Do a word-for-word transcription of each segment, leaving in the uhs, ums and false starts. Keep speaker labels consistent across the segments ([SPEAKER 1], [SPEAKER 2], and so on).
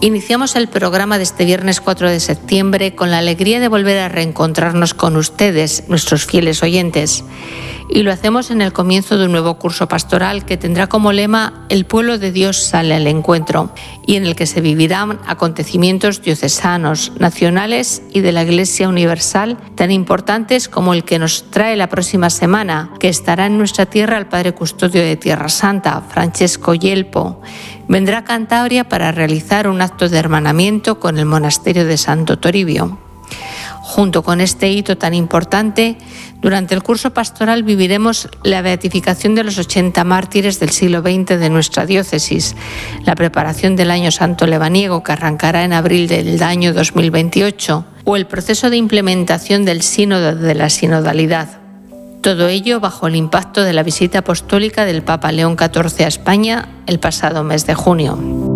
[SPEAKER 1] Iniciamos el programa de este viernes cuatro de septiembre con la alegría de volver a reencontrarnos con ustedes, nuestros fieles oyentes. Y lo hacemos en el comienzo de un nuevo curso pastoral que tendrá como lema El pueblo de Dios sale al encuentro, y en el que se vivirán acontecimientos diocesanos, nacionales y de la Iglesia Universal tan importantes como el que nos trae la próxima semana, que estará en nuestra tierra el Padre Custodio de Tierra Santa, Francesco Yelpo. Vendrá a Cantabria para realizar un acto de hermanamiento con el monasterio de Santo Toribio. Junto con este hito tan importante, durante el curso pastoral viviremos la beatificación de los ochenta mártires del siglo veinte de nuestra diócesis, la preparación del Año Santo Lebaniego, que arrancará en abril del año dos mil veintiocho, o el proceso de implementación del sínodo de la sinodalidad. Todo ello bajo el impacto de la visita apostólica del Papa León catorce a España el pasado mes de junio.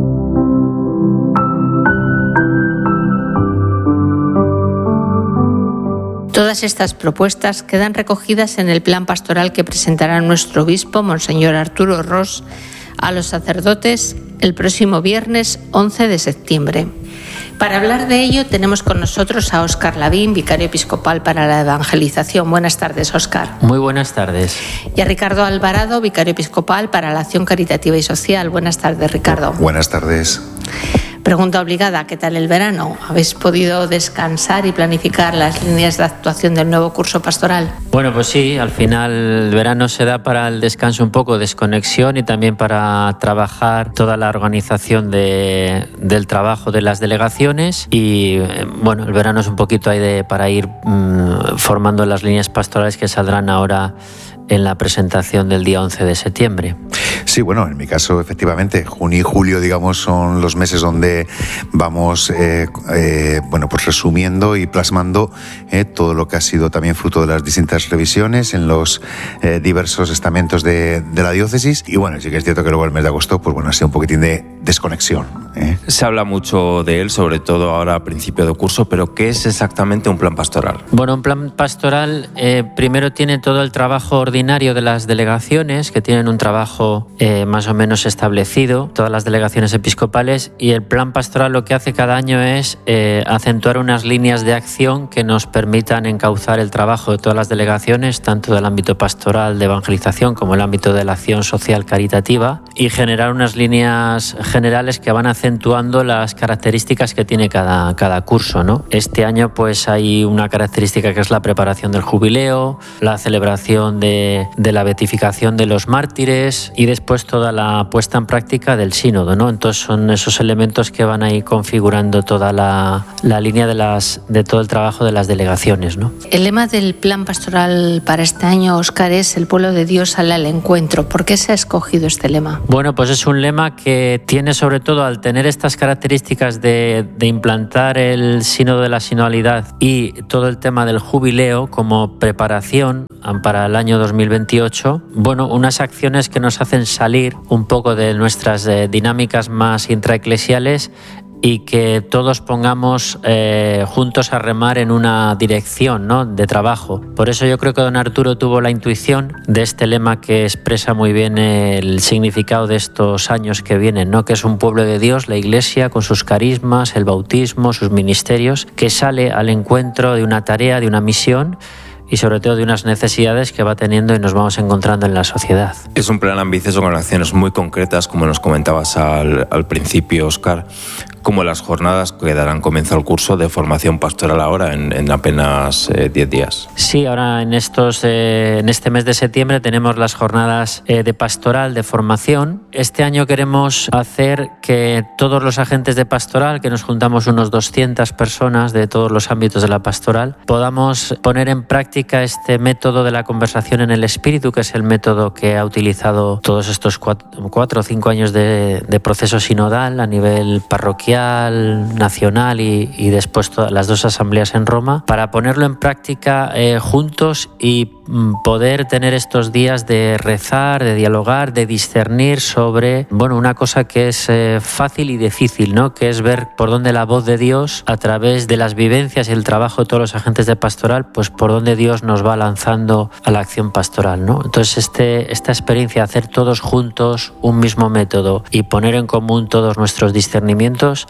[SPEAKER 1] Todas estas propuestas quedan recogidas en el plan pastoral que presentará nuestro obispo, Monseñor Arturo Ros, a los sacerdotes el próximo viernes once de septiembre. Para hablar de ello tenemos con nosotros a Óscar Lavín, vicario episcopal para la evangelización. Buenas tardes, Óscar.
[SPEAKER 2] Muy buenas tardes.
[SPEAKER 1] Y a Ricardo Alvarado, vicario episcopal para la acción caritativa y social. Buenas tardes, Ricardo.
[SPEAKER 3] Buenas tardes.
[SPEAKER 1] Pregunta obligada, ¿qué tal el verano? ¿Habéis podido descansar y planificar las líneas de actuación del nuevo curso pastoral?
[SPEAKER 2] Bueno, pues sí, al final el verano se da para el descanso un poco, desconexión y también para trabajar toda la organización de, del trabajo de las delegaciones y bueno, el verano es un poquito ahí de, para ir mmm, formando las líneas pastorales que saldrán ahora en la presentación del día once de septiembre.
[SPEAKER 3] Sí, bueno, en mi caso, efectivamente, junio y julio, digamos, son los meses donde vamos, eh, eh, bueno, pues resumiendo y plasmando eh, todo lo que ha sido también fruto de las distintas revisiones en los eh, diversos estamentos de, de la diócesis. Y bueno, sí que es cierto que luego el mes de agosto, pues bueno, ha sido un poquitín de desconexión. ¿eh?
[SPEAKER 4] Se habla mucho de él, sobre todo ahora a principio de curso, pero ¿qué es exactamente un plan pastoral?
[SPEAKER 2] Bueno, un plan pastoral eh, primero tiene todo el trabajo ordinario de las delegaciones, que tienen un trabajo eh, más o menos establecido, todas las delegaciones episcopales, y el plan pastoral lo que hace cada año es eh, acentuar unas líneas de acción que nos permitan encauzar el trabajo de todas las delegaciones, tanto del ámbito pastoral de evangelización como el ámbito de la acción social caritativa, y generar unas líneas generales que van acentuando las características que tiene cada, cada curso, ¿no? Este año pues hay una característica que es la preparación del jubileo, la celebración de, de la beatificación de los mártires y después toda la puesta en práctica del sínodo, ¿no? Entonces son esos elementos que van a ir configurando toda la, la línea de, las, de todo el trabajo de las delegaciones, ¿no?
[SPEAKER 1] El lema del plan pastoral para este año, Óscar, es el pueblo de Dios sale al encuentro. ¿Por qué se ha escogido este lema?
[SPEAKER 2] Bueno, pues es un lema que tiene sobre todo, al tener estas características de, de implantar el sínodo de la sinodalidad y todo el tema del jubileo como preparación para el año dos mil veintiocho, bueno, unas acciones que nos hacen salir un poco de nuestras eh, dinámicas más intraeclesiales y que todos pongamos eh, juntos a remar en una dirección, ¿no?, de trabajo. Por eso yo creo que don Arturo tuvo la intuición de este lema que expresa muy bien el significado de estos años que vienen, ¿no?, que es un pueblo de Dios, la Iglesia, con sus carismas, el bautismo, sus ministerios, que sale al encuentro de una tarea, de una misión y sobre todo de unas necesidades que va teniendo y nos vamos encontrando en la sociedad.
[SPEAKER 4] Es un plan ambicioso con acciones muy concretas, como nos comentabas al, al principio, Óscar, como las jornadas que darán comienzo al curso de formación pastoral ahora en, en apenas diez eh, días.
[SPEAKER 2] Sí, ahora en, estos, eh, en este mes de septiembre tenemos las jornadas eh, de pastoral, de formación. Este año queremos hacer que todos los agentes de pastoral, que nos juntamos unos doscientas personas de todos los ámbitos de la pastoral, podamos poner en práctica este método de la conversación en el espíritu, que es el método que ha utilizado todos estos cuatro, cuatro o cinco años de, de proceso sinodal a nivel parroquial, nacional y, y después todas las dos asambleas en Roma, para ponerlo en práctica eh, juntos y mm, poder tener estos días de rezar, de dialogar, de discernir sobre, bueno, una cosa que es eh, fácil y difícil, ¿no?, que es ver por dónde la voz de Dios, a través de las vivencias y el trabajo de todos los agentes de pastoral, pues por dónde Dios nos va lanzando a la acción pastoral, ¿no? Entonces este, esta experiencia, hacer todos juntos un mismo método y poner en común todos nuestros discernimientos,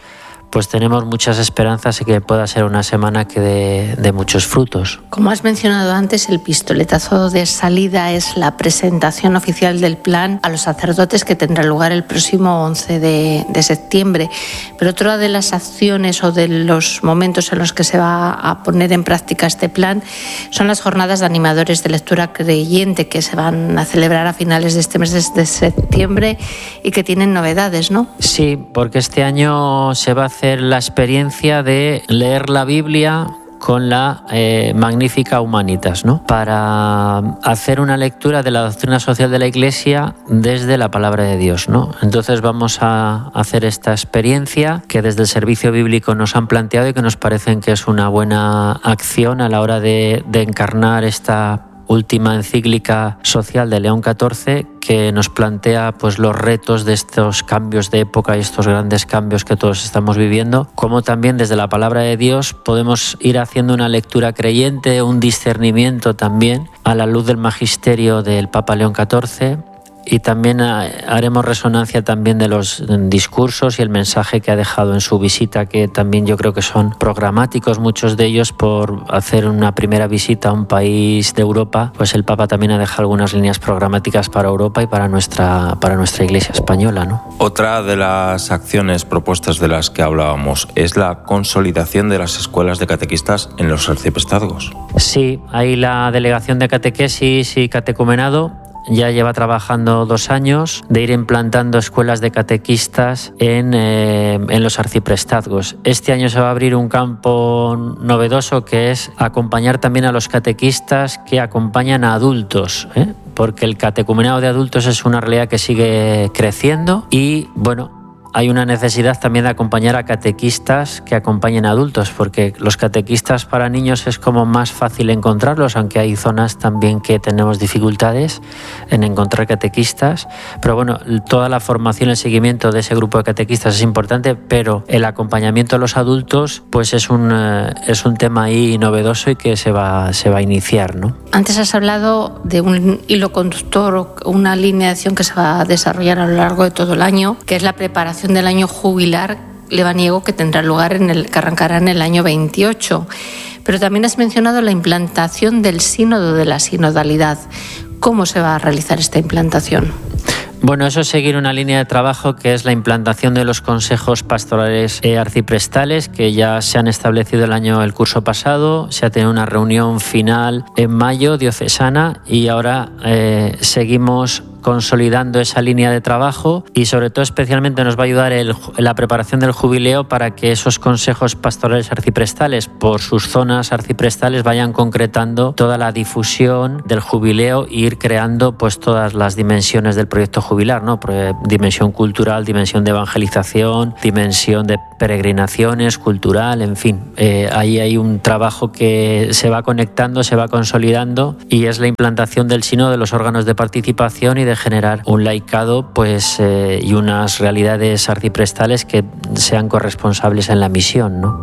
[SPEAKER 2] pues tenemos muchas esperanzas y que pueda ser una semana que dé de muchos frutos.
[SPEAKER 1] Como has mencionado antes, el pistoletazo de salida es la presentación oficial del plan a los sacerdotes que tendrá lugar el próximo once de septiembre. Pero otra de las acciones o de los momentos en los que se va a poner en práctica este plan son las jornadas de animadores de lectura creyente que se van a celebrar a finales de este mes de septiembre y que tienen novedades, ¿no?
[SPEAKER 2] Sí, porque este año se va a hacer la experiencia de leer la Biblia con la eh, Magnificat Humanitas, ¿no? Para hacer una lectura de la doctrina social de la Iglesia desde la palabra de Dios, ¿no? Entonces vamos a hacer esta experiencia que desde el servicio bíblico nos han planteado y que nos parecen que es una buena acción a la hora de, de encarnar esta última encíclica social de León catorce, que nos plantea pues los retos de estos cambios de época y estos grandes cambios que todos estamos viviendo, como también desde la palabra de Dios podemos ir haciendo una lectura creyente, un discernimiento también a la luz del magisterio del Papa León catorce. Y también haremos resonancia también de los discursos y el mensaje que ha dejado en su visita, que también yo creo que son programáticos muchos de ellos por hacer una primera visita a un país de Europa. Pues el Papa también ha dejado algunas líneas programáticas para Europa y para nuestra, para nuestra Iglesia española, ¿no?
[SPEAKER 4] Otra de las acciones propuestas de las que hablábamos es la consolidación de las escuelas de catequistas en los arciprestazgos.
[SPEAKER 2] Sí, hay la Delegación de Catequesis y Catecumenado. Ya lleva trabajando dos años de ir implantando escuelas de catequistas en, eh, en los arciprestazgos. Este año se va a abrir un campo novedoso que es acompañar también a los catequistas que acompañan a adultos, ¿eh? Porque el catecumenado de adultos es una realidad que sigue creciendo y, bueno, hay una necesidad también de acompañar a catequistas que acompañen a adultos, porque los catequistas para niños es como más fácil encontrarlos, aunque hay zonas también que tenemos dificultades en encontrar catequistas. Pero bueno, toda la formación y el seguimiento de ese grupo de catequistas es importante, pero el acompañamiento a los adultos pues es un, es un tema ahí novedoso y que se va, se va a iniciar, ¿no?
[SPEAKER 1] Antes has hablado de un hilo conductor o una línea de acción que se va a desarrollar a lo largo de todo el año, que es la preparación del año jubilar lebaniego que tendrá lugar en el que arrancará en el año veintiocho. Pero también has mencionado la implantación del sínodo de la sinodalidad. ¿Cómo se va a realizar esta implantación?
[SPEAKER 2] Bueno, eso es seguir una línea de trabajo que es la implantación de los consejos pastorales eh, arciprestales que ya se han establecido el año el curso pasado. Se ha tenido una reunión final en mayo diocesana y ahora eh, seguimos consolidando esa línea de trabajo y sobre todo especialmente nos va a ayudar el, la preparación del jubileo para que esos consejos pastorales arciprestales por sus zonas arciprestales vayan concretando toda la difusión del jubileo e ir creando pues todas las dimensiones del proyecto jubilar, ¿no? Dimensión cultural, dimensión de evangelización, dimensión de peregrinaciones, cultural, en fin. Eh, ahí hay un trabajo que se va conectando, se va consolidando y es la implantación del sínodo de los órganos de participación y de generar un laicado pues, eh, y unas realidades arciprestales que sean corresponsables en la misión, ¿no?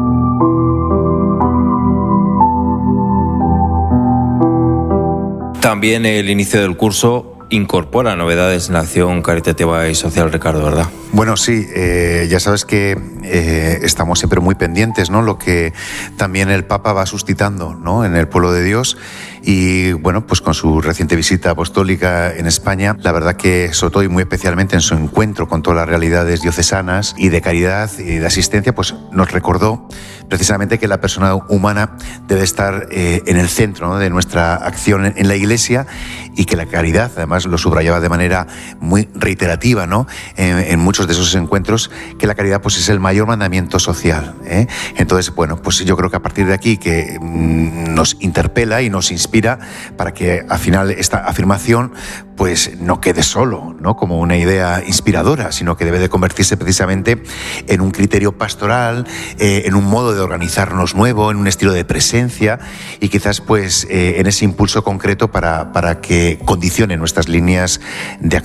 [SPEAKER 4] También el inicio del curso incorpora novedades en la acción caritativa y social, Ricardo, ¿verdad?
[SPEAKER 3] Bueno, sí, eh, ya sabes que eh, estamos siempre muy pendientes, ¿no? Lo que también el Papa va suscitando, ¿no? En el pueblo de Dios y, bueno, pues con su reciente visita apostólica en España, la verdad que, sobre todo y muy especialmente en su encuentro con todas las realidades diocesanas y de caridad y de asistencia, pues nos recordó precisamente que la persona humana debe estar eh, en el centro, ¿no? De nuestra acción en, en la Iglesia y que la caridad, además lo subrayaba de manera muy reiterativa, ¿no? En, en muchos de esos encuentros, que la caridad pues es el mayor mandamiento social, ¿eh? Entonces, bueno, pues yo creo que a partir de aquí que mmm, nos interpela y nos inspira para que al final esta afirmación pues no quede solo, ¿no? Como una idea inspiradora, sino que debe de convertirse precisamente en un criterio pastoral, eh, en un modo de organizarnos nuevo, en un estilo de presencia y quizás pues eh, en ese impulso concreto para, para que condicione nuestras líneas de acción.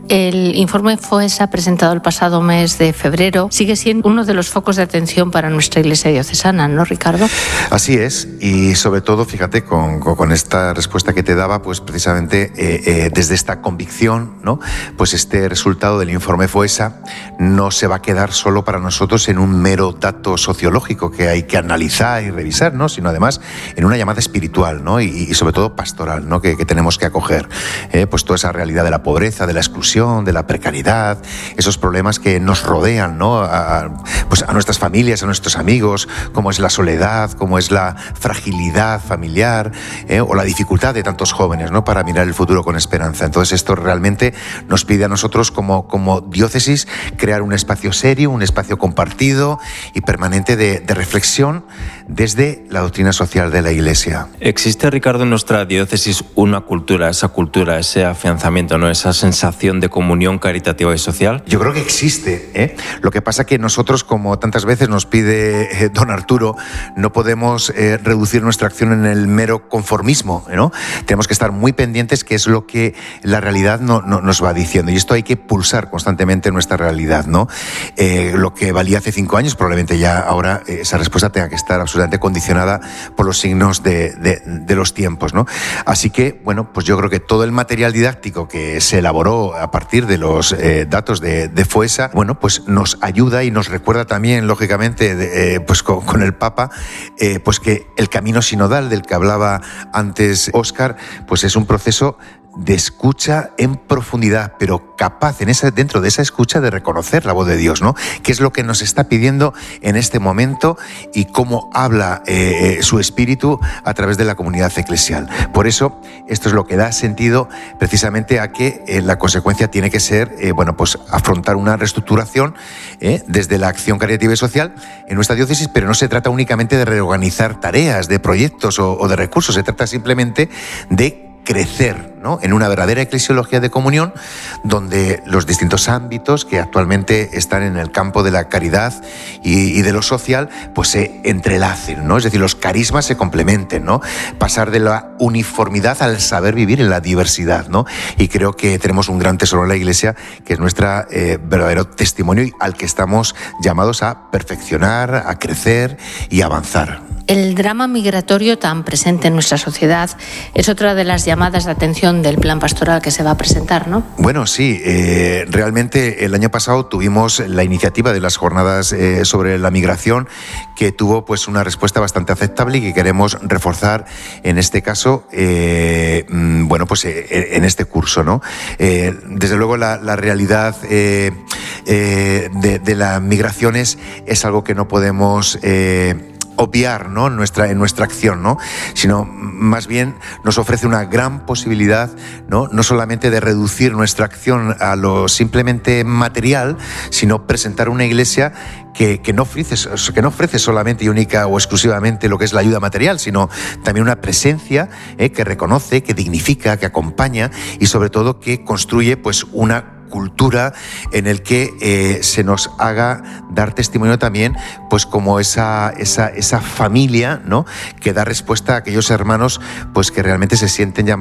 [SPEAKER 1] El informe FOESA presentado el pasado mes de febrero sigue siendo uno de los focos de atención para nuestra Iglesia diocesana, ¿no, Ricardo?
[SPEAKER 3] Así es, y sobre todo, fíjate, con, con esta respuesta que te daba, pues precisamente eh, eh, desde esta convicción, ¿no? Pues este resultado del informe FOESA no se va a quedar solo para nosotros en un mero dato sociológico que hay que analizar y revisar, ¿no? Sino además en una llamada espiritual, ¿no? Y, y sobre todo pastoral, ¿no? Que, que tenemos que acoger, ¿eh? Pues toda esa realidad de la pobreza, de la exclusión, de la precariedad, esos problemas que nos rodean, ¿no? A, pues a nuestras familias, a nuestros amigos, como es la soledad, como es la fragilidad familiar, ¿eh? O la dificultad de tantos jóvenes, ¿no? Para mirar el futuro con esperanza. Entonces esto realmente nos pide a nosotros como, como diócesis crear un espacio serio, un espacio compartido y permanente de, de reflexión desde la doctrina social de la Iglesia.
[SPEAKER 4] ¿Existe, Ricardo, en nuestra diócesis una cultura, esa cultura, ese afianzamiento, ¿no? Esa sensación de comunión caritativa y social?
[SPEAKER 3] Yo creo que existe, ¿eh? Lo que pasa que nosotros, como tantas veces nos pide eh, don Arturo, no podemos eh, reducir nuestra acción en el mero conformismo, ¿no? Tenemos que estar muy pendientes qué es lo que la realidad no, no, nos va diciendo, y esto hay que pulsar constantemente nuestra realidad, ¿no? Eh, lo que valía hace cinco años, probablemente ya ahora eh, esa respuesta tenga que estar absolutamente condicionada por los signos de, de, de los tiempos, ¿no? Así que, bueno, pues yo creo que todo el material didáctico que se elaboró a partir de los eh, datos de, de FOESA, bueno, pues nos ayuda y nos recuerda también, lógicamente, de, eh, pues con, con el Papa, eh, pues que el camino sinodal del que hablaba antes Óscar, pues es un proceso de escucha en profundidad, pero capaz en esa, dentro de esa escucha de reconocer la voz de Dios, ¿no? ¿Qué es lo que nos está pidiendo en este momento y cómo habla eh, su espíritu a través de la comunidad eclesial? Por eso, esto es lo que da sentido precisamente a que eh, la consecuencia tiene que ser, eh, bueno, pues afrontar una reestructuración eh, desde la acción caritativa y social en nuestra diócesis, pero no se trata únicamente de reorganizar tareas, de proyectos o, o de recursos, se trata simplemente de crecer, ¿no? En una verdadera eclesiología de comunión, donde los distintos ámbitos que actualmente están en el campo de la caridad y, y de lo social, pues se entrelacen, ¿no? Es decir, los carismas se complementen, ¿no? Pasar de la uniformidad al saber vivir en la diversidad, ¿no? Y creo que tenemos un gran tesoro en la Iglesia, que es nuestro eh, verdadero testimonio y al que estamos llamados a perfeccionar, a crecer y avanzar.
[SPEAKER 1] El drama migratorio tan presente en nuestra sociedad es otra de las llamadas de atención del plan pastoral que se va a presentar, ¿no?
[SPEAKER 3] Bueno, sí. Eh, realmente el año pasado tuvimos la iniciativa de las jornadas eh, sobre la migración, que tuvo pues una respuesta bastante aceptable y que queremos reforzar en este caso, eh, bueno, pues eh, en este curso, ¿no? Eh, desde luego la, la realidad eh, eh, de, de las migraciones es algo que no podemos Eh, obviar, ¿no? en, nuestra, en nuestra acción, ¿no? Sino más bien nos ofrece una gran posibilidad, ¿no? No solamente de reducir nuestra acción a lo simplemente material, sino presentar una iglesia que, que, no ofrece, que no ofrece solamente y única o exclusivamente lo que es la ayuda material, sino también una presencia eh, que reconoce, que dignifica, que acompaña y sobre todo que construye pues una cultura en el que eh, se nos haga dar testimonio también, pues como esa, esa, esa familia, ¿no? Que da respuesta a aquellos hermanos pues que realmente se sienten llamados